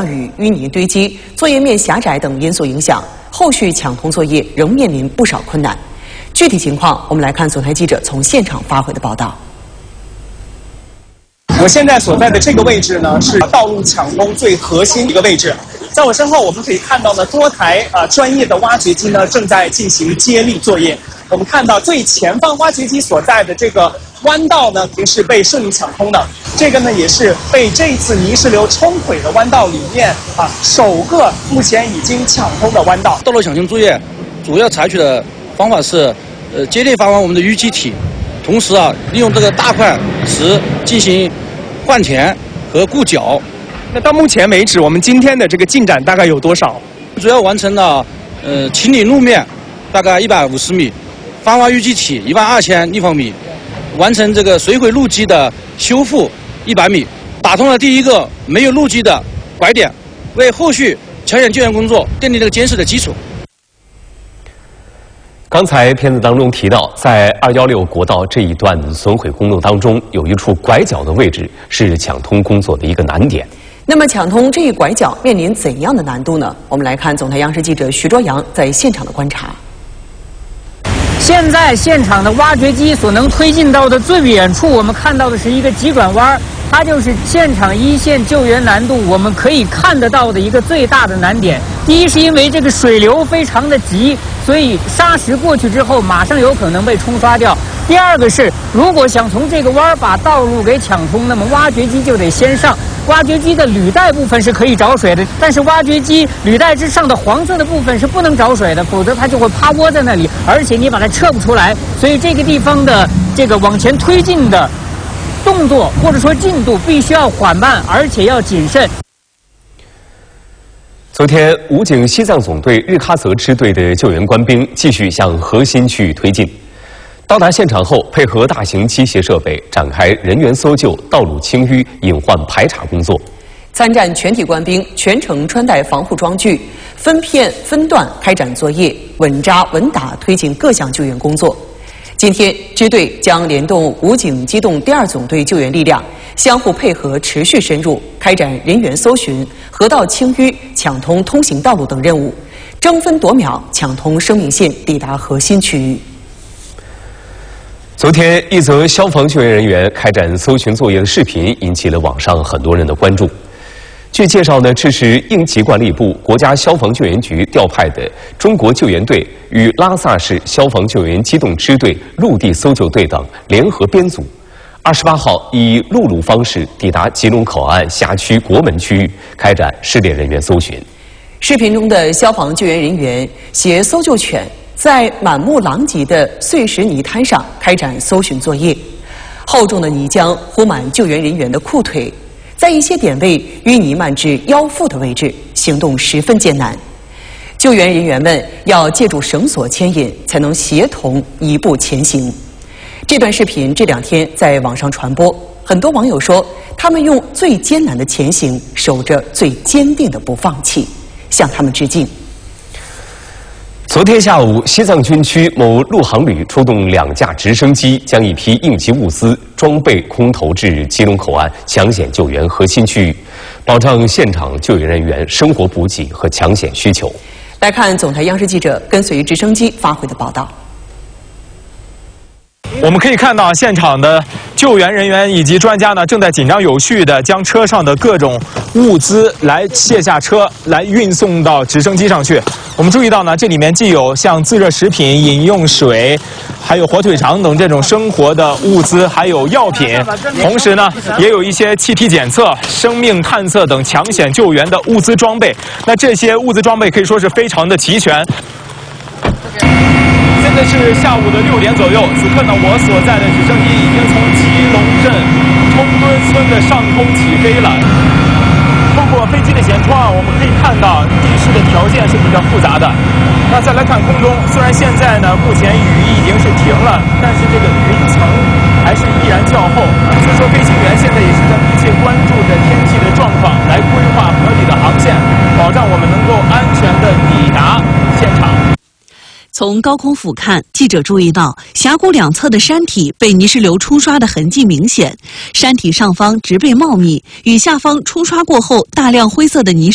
降雨、淤泥堆积、作业面狭窄等因素影响，后续抢通作业仍面临不少困难。具体情况，我们来看总台记者从现场发回的报道。 我现在所在的这个位置呢，是道路抢通最核心的一个位置。在我身后，我们可以看到呢，多台专业的挖掘机呢正在进行接力作业。我们看到最前方挖掘机所在的这个弯道呢，也是被顺利抢通的。这个呢，也是被这一次泥石流冲毁的弯道里面首个目前已经抢通的弯道。 道路抢通作业主要采取的方法是，接力发完我们的淤积体，同时利用这个大块石进行换填和固脚。 那到目前为止，我们今天的这个进展大概有多少？ 主要完成了清理路面大概150米，翻挖淤积体12000立方米，完成这个水毁路基的修复100米，打通了第一个没有路基的拐点，为后续抢险救援工作奠定了坚实的基础。 刚才片子当中提到，在216国道这一段损毁公路当中，有一处拐角的位置是抢通工作的一个难点。 那么，抢通这一拐角面临怎样的难度呢？我们来看总台央视记者徐卓阳在现场的观察。 现在现场的挖掘机所能推进到的最远处，我们看到的是一个急转弯，它就是现场一线救援难度我们可以看得到的一个最大的难点。第一，是因为这个水流非常的急，所以沙石过去之后马上有可能被冲刷掉。第二个是，如果想从这个弯把道路给抢通，那么挖掘机就得先上。挖掘机的履带部分是可以着水的，但是挖掘机履带之上的黄色的部分是不能着水的，否则它就会趴窝在那里，而且你把它撤不出来。所以这个地方的这个往前推进的动作或者说进度必须要缓慢，而且要谨慎。 昨天，武警西藏总队日喀则支队的救援官兵继续向核心区域推进。到达现场后，配合大型机械设备展开人员搜救、道路清淤、隐患排查工作。 参战全体官兵全程穿戴防护装具，分片分段开展作业，稳扎稳打推进各项救援工作。今天，支队将联动武警机动第2总队救援力量，相互配合，持续深入开展人员搜寻、河道清淤、抢通通行道路等任务，争分夺秒抢通生命线，抵达核心区域。 昨天，一则消防救援人员开展搜寻作业的视频引起了网上很多人的关注。据介绍呢，这是应急管理部国家消防救援局调派的中国救援队与拉萨市消防救援机动支队陆地搜救队等联合编组，28号以陆路方式抵达吉隆口岸辖区国门区域，开展失联人员搜寻。 视频中的消防救援人员携搜救犬，在满目狼藉的碎石泥滩上开展搜寻作业，厚重的泥浆糊满救援人员的裤腿。 在一些点位淤泥漫至腰腹的位置，行动十分艰难。救援人员们要借助绳索牵引，才能协同一步前行。这段视频这2天在网上传播，很多网友说，他们用最艰难的前行，守着最坚定的不放弃，向他们致敬。 昨天下午，西藏军区某陆航旅出动2架直升机，将一批应急物资、装备空投至吉隆口岸抢险救援核心区域，保障现场救援人员生活补给和抢险需求。 来看总台央视记者跟随直升机发回的报道。 我们可以看到，现场的救援人员以及专家呢，正在紧张有序地将车上的各种物资来卸下车，来运送到直升机上去。我们注意到呢，这里面既有像自热食品、饮用水，还有火腿肠等这种生活的物资，还有药品，同时呢，也有一些气体检测、生命探测等抢险救援的物资装备。那这些物资装备可以说是非常的齐全。 现在是下午的6点左右，此刻呢，我所在的直升机已经从吉隆镇通墩村的上空起飞了。透过飞机的舷窗，我们可以看到地势的条件是比较复杂的。那再来看空中，虽然现在呢，目前雨已经是停了，但是这个云层还是依然较厚，所以说飞行员现在也是在密切关注着天气的状况，来规划合理的航线，保障我们能够安全的抵达现场。 从高空俯瞰，记者注意到峡谷2侧的山体被泥石流冲刷的痕迹明显，山体上方植被茂密，与下方冲刷过后大量灰色的泥